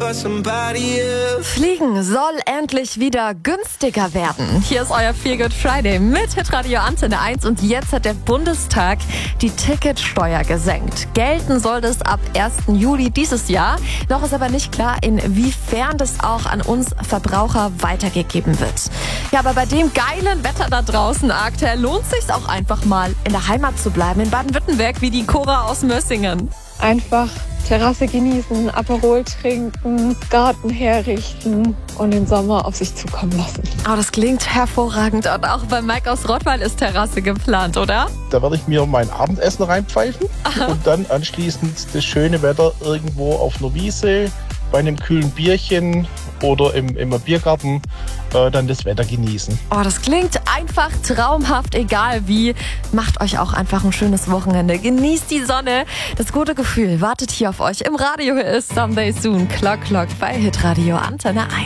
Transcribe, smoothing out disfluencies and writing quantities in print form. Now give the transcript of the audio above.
Fliegen soll endlich wieder günstiger werden. Hier ist euer Feel Good Friday mit Hitradio Antenne 1 und jetzt hat der Bundestag die Ticketsteuer gesenkt. Gelten soll das ab 1. Juli dieses Jahr. Noch ist aber nicht klar, inwiefern das auch an uns Verbraucher weitergegeben wird. Ja, aber bei dem geilen Wetter da draußen aktuell lohnt es sich auch einfach mal in der Heimat zu bleiben, in Baden-Württemberg, wie die Cora aus Mössingen. Einfach Terrasse genießen, Aperol trinken, Garten herrichten und den Sommer auf sich zukommen lassen. Oh, das klingt hervorragend. Und auch bei Mike aus Rottweil ist Terrasse geplant, oder? Da werde ich mir mein Abendessen reinpfeifen und dann anschließend das schöne Wetter irgendwo auf einer Wiese, bei einem kühlen Bierchen oder im Biergarten dann das Wetter genießen. Oh, das klingt einfach traumhaft, egal wie. Macht euch auch einfach ein schönes Wochenende. Genießt die Sonne. Das gute Gefühl wartet hier auf euch. Im Radio ist Someday Soon. Clock Clock bei Hitradio Antenne 1.